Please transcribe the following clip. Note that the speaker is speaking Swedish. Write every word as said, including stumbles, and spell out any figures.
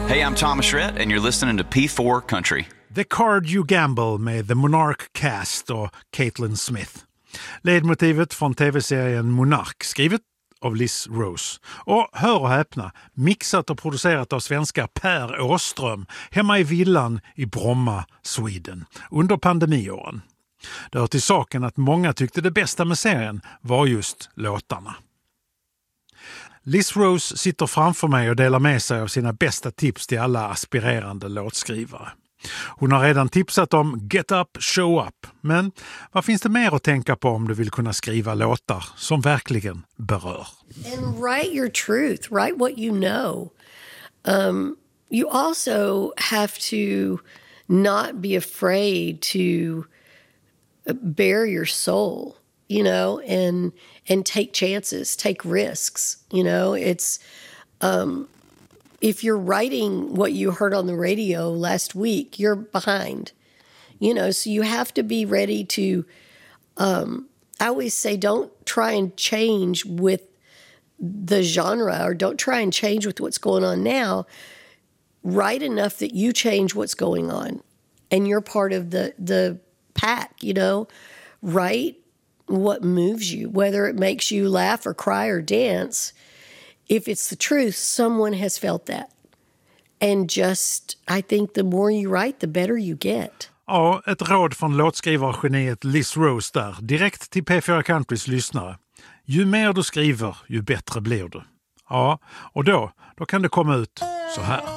Hey, I'm Thomas Rhett, and you're listening to P four Country. The Card You Gamble med The Monarch Cast och Caitlin Smith. Ledmotivet från tv-serien Monarch, skrivet av Liz Rose. Och hör och häpna, mixat och producerat av svenska Per Åström hemma i villan i Bromma, Sweden, under pandemiåren. Det hör till saken att många tyckte det bästa med serien var just låtarna. Liz Rose sitter framför mig och delar med sig av sina bästa tips till alla aspirerande låtskrivare. Hon har redan tipsat om Get Up, Show Up. Men vad finns det mer att tänka på om du vill kunna skriva låtar som verkligen berör? And write your truth, write what you know. Um, you also have to not be afraid to bare your soul, you know, and and take chances, take risks, you know. It's um if you're writing what you heard on the radio last week, you're behind, you know, so you have to be ready to, um, I always say, don't try and change with the genre, or don't try and change with what's going on now. Write enough that you change what's going on and you're part of the, the pack, you know. Write what moves you, whether it makes you laugh or cry or dance. If it's the truth, someone has felt that. And just, I think the more you write, the better you get. Ja, ett råd från låtskrivargeniet Liz Rose där, direkt till P fyra Countrys lyssnare. Ju mer du skriver, ju bättre blir du. Ja, och då, då kan det komma ut så här.